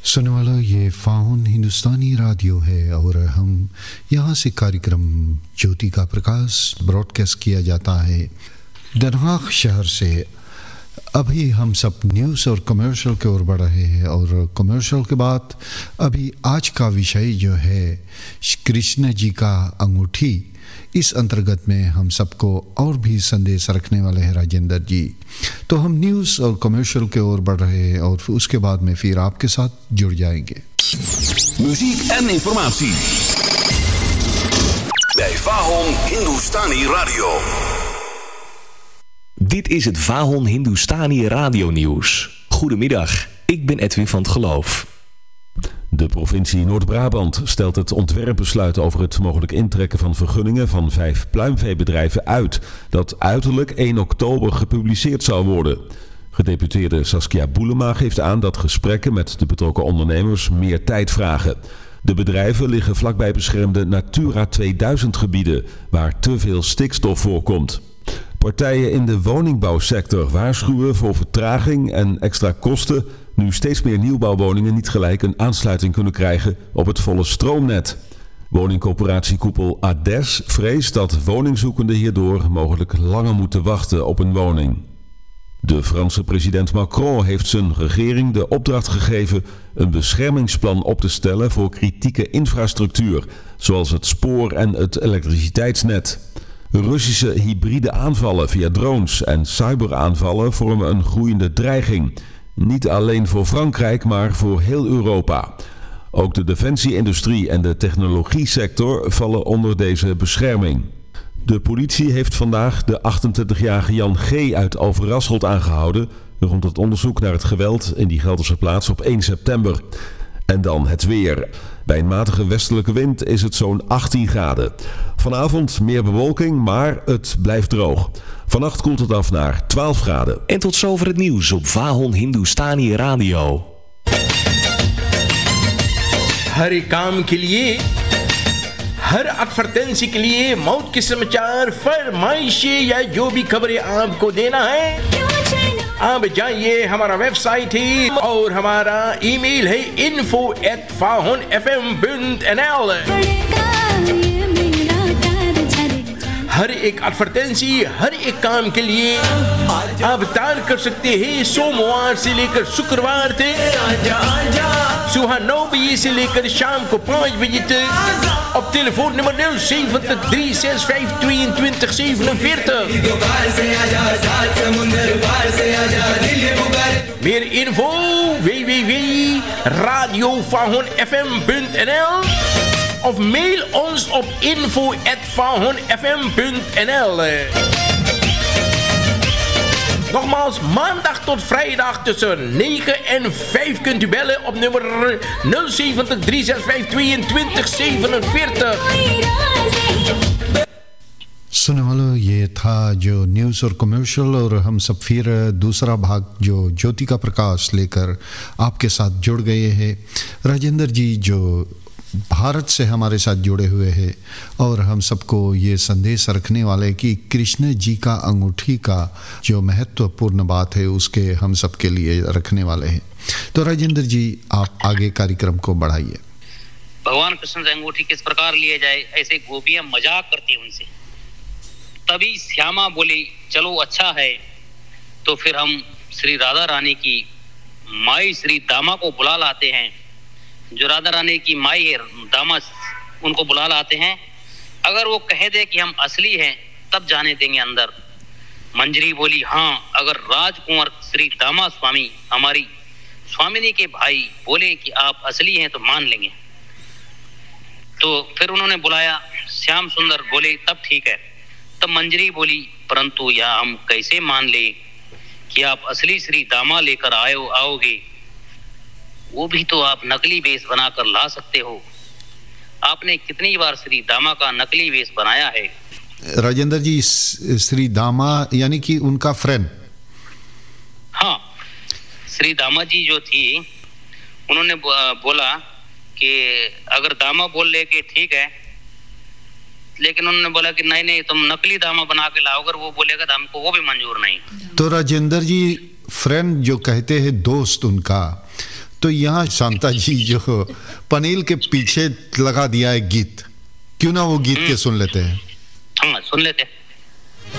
सुनने वाला ये फाउन हिंदुस्तानी रेडियो है और हम यहाँ से कार्यक्रम ज्योति का प्रकाश ब्रॉडकास्ट किया जाता है Den Haag शहर से। अभी हम सब न्यूज़ और कमर्शियल की ओर बढ़ रहे हैं और कमर्शियल के बाद अभी आज का विषय जो है कृष्ण जी का अंगूठी, इस अंतर्गत में हम सबको और भी संदेश रखने वाले हैं राजेंद्र जी। तो हम न्यूज़ और कमर्शियल की ओर बढ़ रहे हैं और उसके बाद में फिर आपके साथ जुड़ जाएंगे। Muziek en informatie bij Vahon Hindustani Radio. Dit is het Vahon Hindustani Radio Nieuws. Goedemiddag, ik ben Edwin van 't Geloof. De provincie Noord-Brabant stelt het ontwerpbesluit over het mogelijk intrekken van vergunningen van 5 pluimveebedrijven uit, dat uiterlijk 1 oktober gepubliceerd zou worden. Gedeputeerde Saskia Boelema geeft aan dat gesprekken met de betrokken ondernemers meer tijd vragen. De bedrijven liggen vlakbij beschermde Natura 2000 gebieden, waar te veel stikstof voorkomt. Partijen in de woningbouwsector waarschuwen voor vertraging en extra kosten, nu steeds meer nieuwbouwwoningen niet gelijk een aansluiting kunnen krijgen op het volle stroomnet. Woningcoöperatiekoepel ADES vreest dat woningzoekenden hierdoor mogelijk langer moeten wachten op een woning. De Franse president Macron heeft zijn regering de opdracht gegeven een beschermingsplan op te stellen voor kritieke infrastructuur, zoals het spoor en het elektriciteitsnet. Russische hybride aanvallen via drones en cyberaanvallen vormen een groeiende dreiging. Niet alleen voor Frankrijk, maar voor heel Europa. Ook de defensieindustrie en de technologiesector vallen onder deze bescherming. De politie heeft vandaag de 28-jarige Jan G. uit Overasselt aangehouden rond het onderzoek naar het geweld in die Gelderse plaats op 1 september. En dan het weer. Bij een matige westelijke wind is het zo'n 18 graden. Vanavond meer bewolking, maar het blijft droog. Vannacht koelt het af naar 12 graden. En tot zover het nieuws op Vahon Hindustani Radio. हर काम के लिए, हर advertisement के लिए, मौत के समाचार, फरमाइशें या जो भी खबरें आपको देना है, आप जाइए, हमारा वेबसाइट है और हमारा ईमेल है info@fahonfm.nl। हर एक एडवर्टाइजमेंट, हर एक काम के लिए आप तार कर सकते हैं सोमवार से लेकर शुक्रवार तक सुबह 9 बजे से लेकर शाम को 5 बजे तक। Op telefoonnummer 070 365 22 47. Meer info www.radiovahonfm.nl of mail ons op info@vahonfm.nl. Nogmaals, maandag tot vrijdag tussen 9 en 5 kunt u bellen op nummer 070 365 22 47. सुनने वालों, ये था जो न्यूज़ और कमर्शियल, और हम सब फिर दूसरा भाग जो ज्योति का प्रकाश लेकर आपके साथ जुड़ गए हैं। राजेंद्र जी जो भारत से हमारे साथ जुड़े हुए हैं और हम सबको ये संदेश रखने वाले कि कृष्ण जी का अंगूठी का जो महत्वपूर्ण बात है उसके हम सबके लिए रखने वाले हैं। तो राजेंद्र जी आप आगे कार्यक्रम को बढ़ाइए। भगवान कृष्ण से अंगूठी किस प्रकार लिए जाए, ऐसे गोपियां मजाक करती हैं उनसे। तभी श्यामा बोली चलो अच्छा है, तो फिर हम श्री राधा रानी की माई श्री दामा को बुला लाते हैं। जो राधा रानी की माई है दामा, उनको बुला लाते हैं। अगर वो कह दे कि हम असली हैं तब जाने देंगे अंदर। मंजरी बोली हाँ, अगर राजकुंवर श्री दामा स्वामी हमारी स्वामिनी के भाई बोले कि आप असली हैं तो मान लेंगे। तो फिर उन्होंने बुलाया, श्याम सुंदर बोले तब ठीक है। तब मंजरी बोली परंतु यह हम कैसे मान ले कि आप असली श्री दामा लेकर आओगे, वो भी तो आप नकली वेश बनाकर ला सकते हो। आपने कितनी बार श्री दामा का नकली वेश बनाया है। राजेंद्र जी श्री दामा यानी कि उनका फ्रेंड? हाँ, श्री दामा जी जो थी उन्होंने बोला कि अगर दामा बोल ले कि ठीक है, लेकिन उन्होंने बोला कि नहीं नहीं तुम नकली दामा बना के लाओ, अगर वो बोलेगा तो हमको वो भी मंजूर नहीं। तो राजेंद्र जी फ्रेंड जो कहते हैं दोस्त उनका, तो यहाँ शांता जी जो पनील के पीछे लगा दिया है गीत, क्यों ना वो गीत के सुन लेते हैं? हाँ सुन लेते हैं।